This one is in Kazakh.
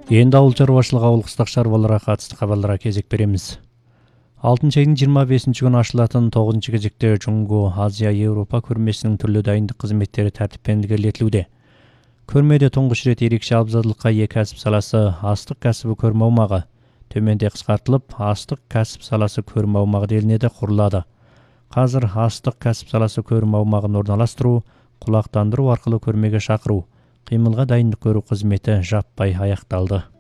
Енді ауыл шаруашылығы ауылдық шаруаларға қатысты хабарларға кезек береміз. 6 айдың 25 күні ашылатын 9 кезекте Жұңго Азия Еуропа көрмесінің түрлі дайындық қызметтері тәртіппен ілгерілетілуде. Көрмеде тұңғыш рет ерекше абзалдыққа ие кәсіп саласы астық кәсібі көрме аумағы төменде қысқартылып, астық кәсіп саласы көрме аумағы делінеді құрылады. Қазір астық кәсіп саласы көрме аумағын орналастыру, құлақтандыру арқылы көрмеге шақыру, қимылға дайындық көру қызметі жаппай аяқталды.